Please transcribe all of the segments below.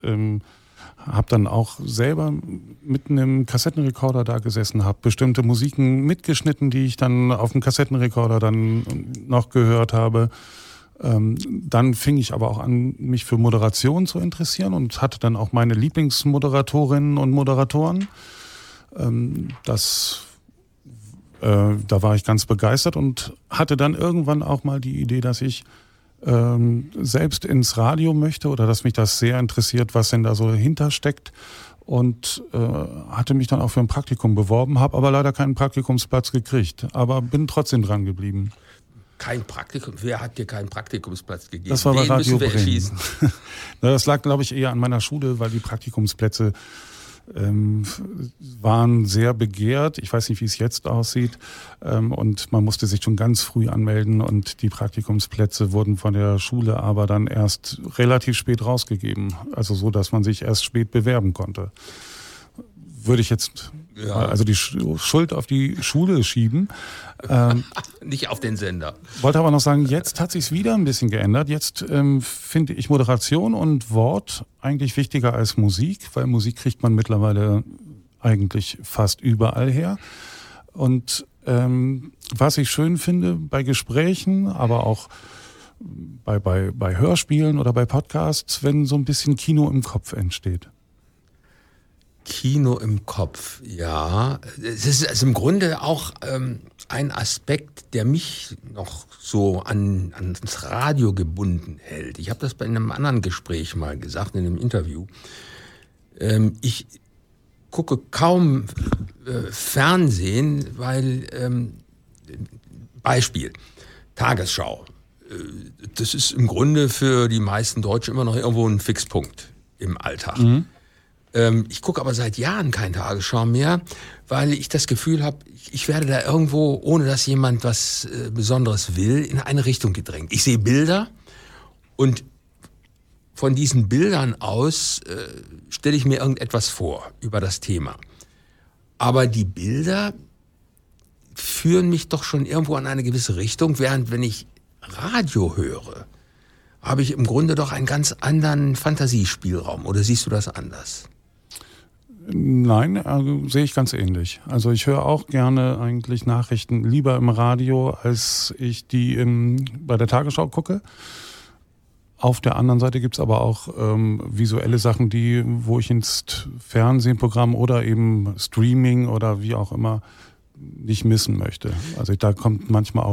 habe dann auch selber mit einem Kassettenrekorder da gesessen, habe bestimmte Musiken mitgeschnitten, die ich dann auf dem Kassettenrekorder dann noch gehört habe. Dann fing ich aber auch an, mich für Moderation zu interessieren und hatte dann auch meine Lieblingsmoderatorinnen und Moderatoren. Da war ich ganz begeistert und hatte dann irgendwann auch mal die Idee, dass ich selbst ins Radio möchte oder dass mich das sehr interessiert, was denn da so dahinter steckt. Und hatte mich dann auch für ein Praktikum beworben, habe aber leider keinen Praktikumsplatz gekriegt, aber bin trotzdem dran geblieben. Kein Praktikum? Wer hat dir keinen Praktikumsplatz gegeben? Das war bei Radio Bremen. Erschießen. Das lag, glaube ich, eher an meiner Schule, weil die Praktikumsplätze waren sehr begehrt. Ich weiß nicht, wie es jetzt aussieht. Und man musste sich schon ganz früh anmelden und die Praktikumsplätze wurden von der Schule aber dann erst relativ spät rausgegeben. Also so, dass man sich erst spät bewerben konnte. Würde ich jetzt also die Schuld auf die Schule schieben. Nicht auf den Sender. Wollte aber noch sagen, jetzt hat sich's wieder ein bisschen geändert. Jetzt finde ich Moderation und Wort eigentlich wichtiger als Musik, weil Musik kriegt man mittlerweile eigentlich fast überall her. Und was ich schön finde bei Gesprächen, aber auch bei Hörspielen oder bei Podcasts, wenn so ein bisschen Kino im Kopf entsteht. Kino im Kopf, ja. Es ist also im Grunde auch ein Aspekt, der mich noch so ans Radio gebunden hält. Ich habe das bei einem anderen Gespräch mal gesagt, in einem Interview. Ich gucke kaum Fernsehen, weil, Beispiel, Tagesschau. Das ist im Grunde für die meisten Deutschen immer noch irgendwo ein Fixpunkt im Alltag. Mhm. Ich gucke aber seit Jahren kein Tagesschau mehr, weil ich das Gefühl habe, ich werde da irgendwo, ohne dass jemand was Besonderes will, in eine Richtung gedrängt. Ich sehe Bilder und von diesen Bildern aus stelle ich mir irgendetwas vor über das Thema. Aber die Bilder führen mich doch schon irgendwo an eine gewisse Richtung, während wenn ich Radio höre, habe ich im Grunde doch einen ganz anderen Fantasiespielraum. Oder siehst du das anders? Nein, sehe ich ganz ähnlich. Also ich höre auch gerne eigentlich Nachrichten lieber im Radio, als ich die bei der Tagesschau gucke. Auf der anderen Seite gibt's aber auch visuelle Sachen, wo ich ins Fernsehprogramm oder eben Streaming oder wie auch immer nicht missen möchte. Also da kommt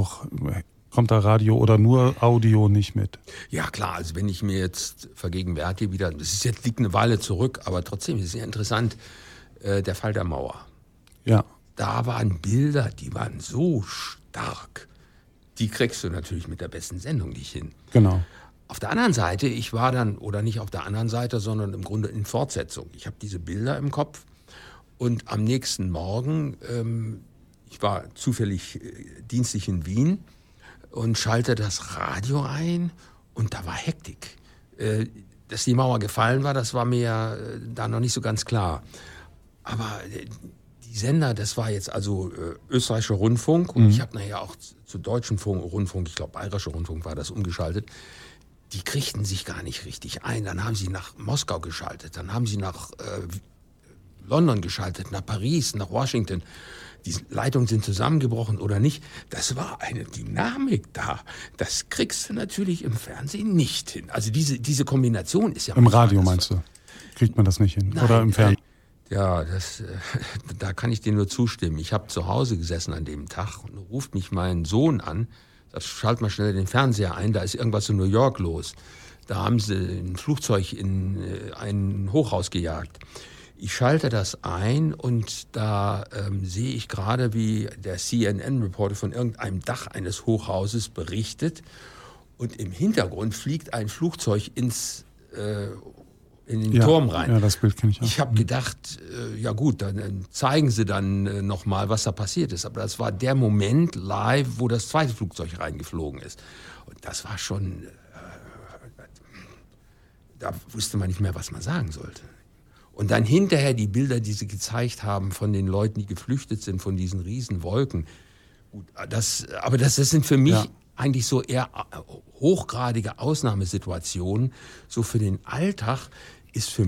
da Radio oder nur Audio nicht mit. Ja klar, also wenn ich mir jetzt vergegenwärtige wieder, liegt eine Weile zurück, aber trotzdem ist es sehr interessant, der Fall der Mauer. Ja. Da waren Bilder, die waren so stark, die kriegst du natürlich mit der besten Sendung nicht hin. Genau. Auf der anderen Seite, ich war dann, oder nicht auf der anderen Seite, sondern im Grunde in Fortsetzung. Ich habe diese Bilder im Kopf und am nächsten Morgen, ich war zufällig dienstlich in Wien, und schalte das Radio ein und da war Hektik. Dass die Mauer gefallen war, das war mir da noch nicht so ganz klar. Aber die Sender, das war jetzt also österreichischer Rundfunk und ich habe nachher auch zu deutschen Rundfunk, ich glaube bayerischer Rundfunk war das, umgeschaltet. Die kriegten sich gar nicht richtig ein. Dann haben sie nach Moskau geschaltet, dann haben sie nach London geschaltet, nach Paris, nach Washington. Die Leitungen sind zusammengebrochen oder nicht. Das war eine Dynamik da. Das kriegst du natürlich im Fernsehen nicht hin. Also diese Kombination ist ja... Im Radio meinst du? Kriegt man das nicht hin? Nein, oder im Fernsehen? Ja, da kann ich dir nur zustimmen. Ich habe zu Hause gesessen an dem Tag und ruft mich mein Sohn an. Sagt, schalt mal schnell den Fernseher ein, da ist irgendwas in New York los. Da haben sie ein Flugzeug in ein Hochhaus gejagt. Ich schalte das ein und da sehe ich gerade, wie der CNN-Reporter von irgendeinem Dach eines Hochhauses berichtet und im Hintergrund fliegt ein Flugzeug in den Turm rein. Ja, das Bild kenne ich auch. Ich habe gedacht, ja gut, dann zeigen sie dann nochmal, was da passiert ist. Aber das war der Moment live, wo das zweite Flugzeug reingeflogen ist. Und das war schon, da wusste man nicht mehr, was man sagen sollte. Und dann hinterher die Bilder, die sie gezeigt haben von den Leuten, die geflüchtet sind, von diesen riesen Wolken. Gut, das sind für mich eigentlich so eher hochgradige Ausnahmesituationen. So für den Alltag ist für